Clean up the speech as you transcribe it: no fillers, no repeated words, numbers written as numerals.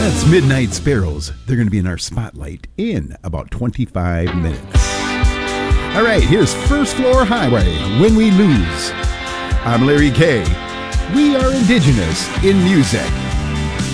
That's Midnight Sparrows. They're going to be in our spotlight in about 25 minutes. All right, here's First Floor Highway, When We Lose. I'm Larry Kay. We are indigenous in music.